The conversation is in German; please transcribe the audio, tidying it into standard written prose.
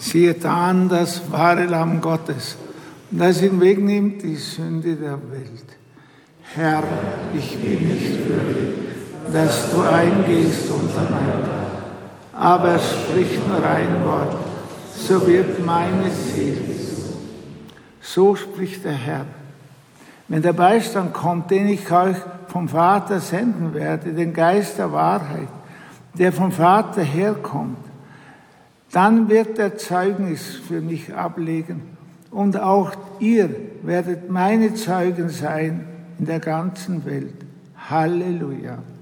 Siehet an das wahre Lamm Gottes, das hinwegnimmt die Sünde der Welt. Herr, ich bin nicht würdig, dass du eingehst unter mein Dach, aber sprich nur ein Wort, so wird meine Seele. So spricht der Herr. Wenn der Beistand kommt, den ich euch vom Vater senden werde, den Geist der Wahrheit, der vom Vater herkommt, dann wird er Zeugnis für mich ablegen und auch ihr werdet meine Zeugen sein in der ganzen Welt. Halleluja.